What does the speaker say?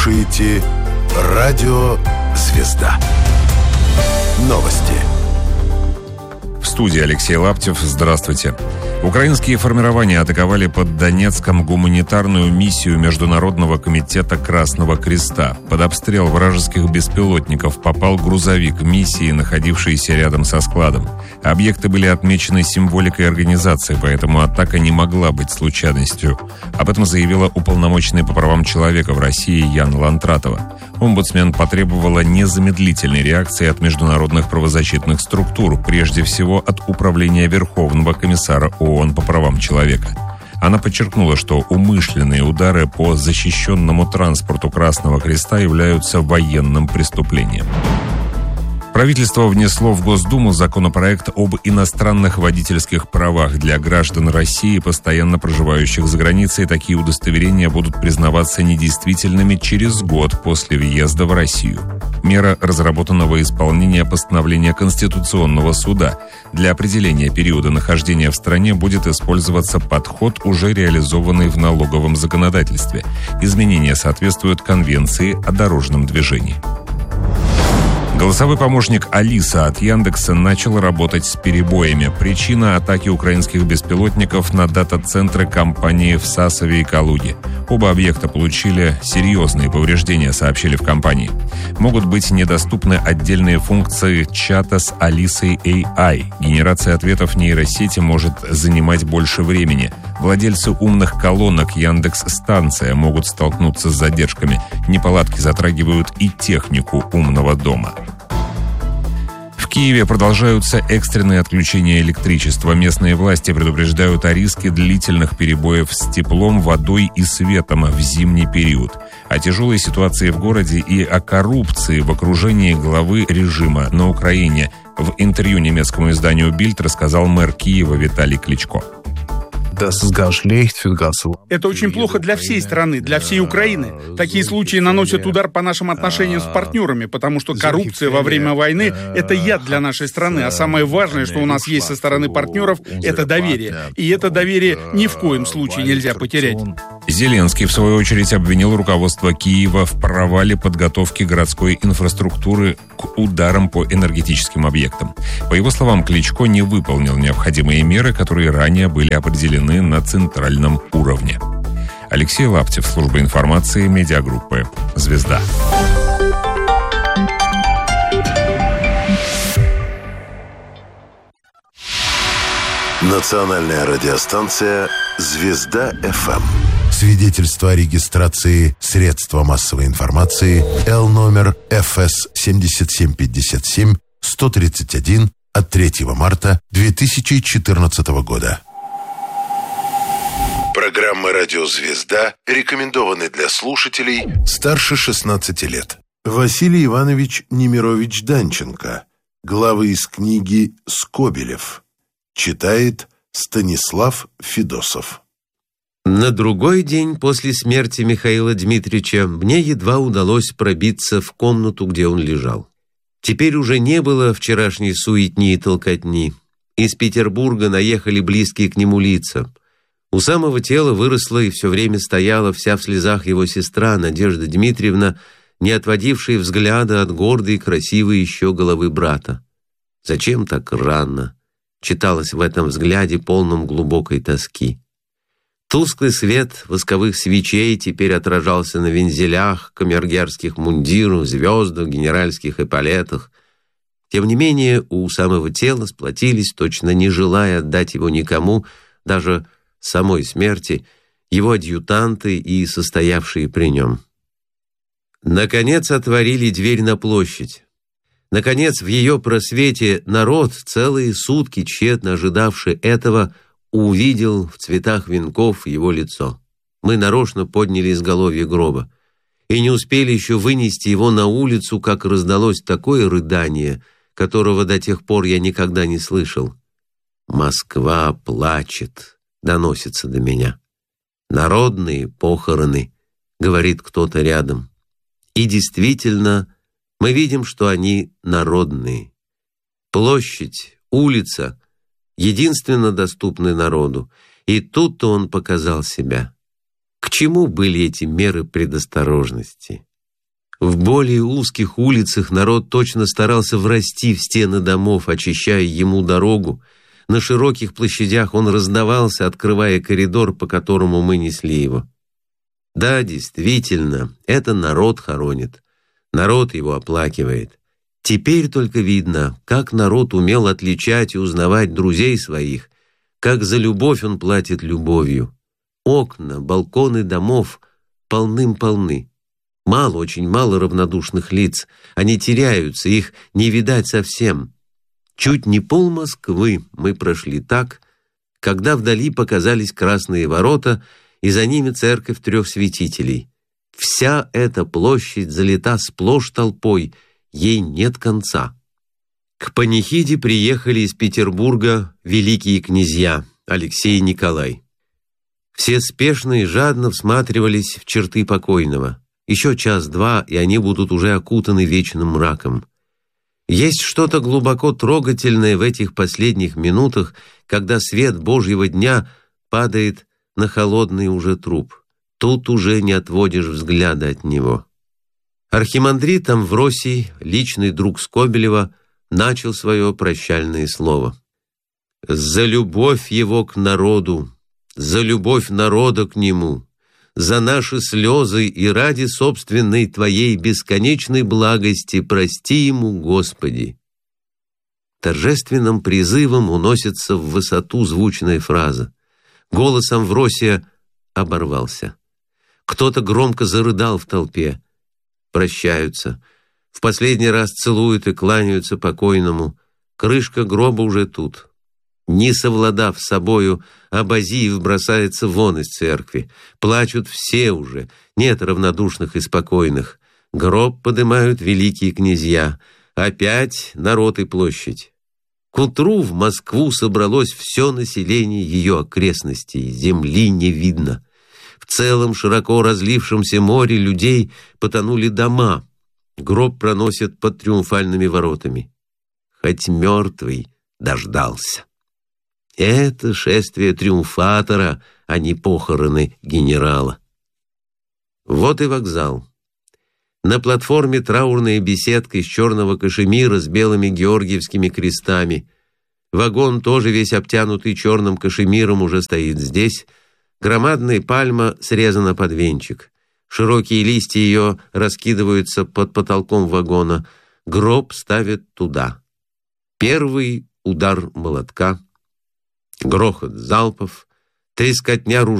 слушаете «Радио Звезда». Новости. В студии Алексей Лаптев. Здравствуйте. Украинские формирования атаковали под Донецком гуманитарную миссию Международного комитета Красного Креста. Под обстрел вражеских беспилотников попал грузовик миссии, находившийся рядом со складом. Объекты были отмечены символикой организации, поэтому атака не могла быть случайностью. Об этом заявила уполномоченная по правам человека в России Яна Лантратова. Омбудсмен потребовала незамедлительной реакции от международных правозащитных структур, прежде всего от Управления Верховного комиссара ООН по правам человека. Она подчеркнула, что умышленные удары по защищенному транспорту Красного Креста являются военным преступлением. Правительство внесло в Госдуму законопроект об иностранных водительских правах для граждан России, постоянно проживающих за границей. Такие удостоверения будут признаваться недействительными через год после въезда в Россию. Мера разработана во исполнение постановления Конституционного суда. Для определения периода нахождения в стране будет использоваться подход, уже реализованный в налоговом законодательстве. Изменения соответствуют Конвенции о дорожном движении. Голосовой помощник Алиса от Яндекса начал работать с перебоями. Причина — атаки украинских беспилотников на дата-центры компании в Сасове и Калуге. Оба объекта получили серьезные повреждения, сообщили в компании. Могут быть недоступны отдельные функции чата с Алисой AI. Генерация ответов нейросети может занимать больше времени. Владельцы умных колонок Яндекс.Станция могут столкнуться с задержками. Неполадки затрагивают и технику умного дома. В Киеве продолжаются экстренные отключения электричества. Местные власти предупреждают о риске длительных перебоев с теплом, водой и светом в зимний период. О тяжелой ситуации в городе и о коррупции в окружении главы режима на Украине в интервью немецкому изданию «Бильд» рассказал мэр Киева Виталий Кличко. Это очень плохо для всей страны, для всей Украины. Такие случаи наносят удар по нашим отношениям с партнерами, потому что коррупция во время войны — это яд для нашей страны. А самое важное, что у нас есть со стороны партнеров, это доверие. И это доверие ни в коем случае нельзя потерять. Зеленский, в свою очередь, обвинил руководство Киева в провале подготовки городской инфраструктуры к ударам по энергетическим объектам. По его словам, Кличко не выполнил необходимые меры, которые ранее были определены на центральном уровне. Алексей Лаптев, служба информации, медиагруппы «Звезда». Национальная радиостанция «Звезда-ФМ». Свидетельство о регистрации средства массовой информации Л номер ФС 7757-131 от 3 марта 2014 года. Программа «Радио Звезда» рекомендованы для слушателей старше 16 лет. Василий Иванович Немирович Данченко. Главы из книги «Скобелев». Читает Станислав Федосов. На другой день после смерти Михаила Дмитриевича мне едва удалось пробиться в комнату, где он лежал. Теперь уже не было вчерашней суетни и толкотни. Из Петербурга наехали близкие к нему лица. У самого тела выросла и все время стояла вся в слезах его сестра Надежда Дмитриевна, не отводившая взгляда от гордой и красивой еще головы брата. «Зачем так рано?» читалось в этом взгляде, полном глубокой тоски. Тусклый свет восковых свечей теперь отражался на вензелях, камергерских мундирах, звездах, генеральских эполетах. Тем не менее, у самого тела сплотились, точно не желая отдать его никому, даже самой смерти, его адъютанты и состоявшие при нем. Наконец отворили дверь на площадь. Наконец, в ее просвете народ, целые сутки тщетно ожидавший этого, увидел в цветах венков его лицо. Мы нарочно подняли изголовье гроба. И не успели еще вынести его на улицу, как раздалось такое рыдание, которого до тех пор я никогда не слышал. «Москва плачет», доносится до меня. «Народные похороны», говорит кто-то рядом. И действительно, мы видим, что они народные. Площадь, улица единственно доступны народу, и тут-то он показал себя. К чему были эти меры предосторожности? В более узких улицах народ точно старался врасти в стены домов, очищая ему дорогу. На широких площадях он раздавался, открывая коридор, по которому мы несли его. Да, действительно, это народ хоронит. Народ его оплакивает. Теперь только видно, как народ умел отличать и узнавать друзей своих, как за любовь он платит любовью. Окна, балконы домов полным-полны. Мало, очень мало равнодушных лиц. Они теряются, их не видать совсем. Чуть не пол Москвы мы прошли так, когда вдали показались красные ворота, и за ними церковь трех святителей. Вся эта площадь залита сплошь толпой, ей нет конца. К панихиде приехали из Петербурга великие князья Алексей и Николай. Все спешно и жадно всматривались в черты покойного. Еще час-два, и они будут уже окутаны вечным мраком. Есть что-то глубоко трогательное в этих последних минутах, когда свет Божьего дня падает на холодный уже труп. Тут уже не отводишь взгляда от него. Архимандрит Амвросий, личный друг Скобелева, начал свое прощальное слово. «За любовь его к народу, за любовь народа к нему, за наши слезы и ради собственной Твоей бесконечной благости прости ему, Господи». Торжественным призывом уносится в высоту звучная фраза. Голос Амвросия оборвался. Кто-то громко зарыдал в толпе. Прощаются. В последний раз целуют и кланяются покойному. Крышка гроба уже тут. Не совладав с собою, Абазиев бросается вон из церкви. Плачут все уже, нет равнодушных и спокойных. Гроб поднимают великие князья. Опять народ и площадь. К утру в Москву собралось все население ее окрестностей. Земли не видно. В целом широко разлившемся море людей потонули дома. Гроб проносят под триумфальными воротами. Хоть мертвый дождался. Это шествие триумфатора, а не похороны генерала. Вот и вокзал. На платформе траурная беседка из черного кашемира с белыми георгиевскими крестами. Вагон, тоже весь обтянутый черным кашемиром, уже стоит здесь. Громадная пальма срезана под венчик. Широкие листья ее раскидываются под потолком вагона. Гроб ставят туда. Первый удар молотка, грохот залпов, трескотня ружья.